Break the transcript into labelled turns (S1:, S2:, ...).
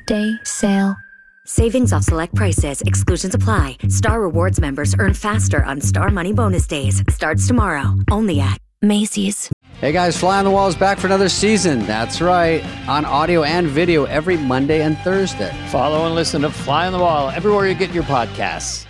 S1: Day sale.
S2: Savings off select prices. Exclusions apply. Star Rewards members earn faster on Star Money Bonus Days. Starts tomorrow. Only at Macy's.
S3: Hey guys, Fly on the Wall is back for another season. That's right. On audio and video every Monday and Thursday.
S4: Follow and listen to Fly on the Wall everywhere you get your podcasts.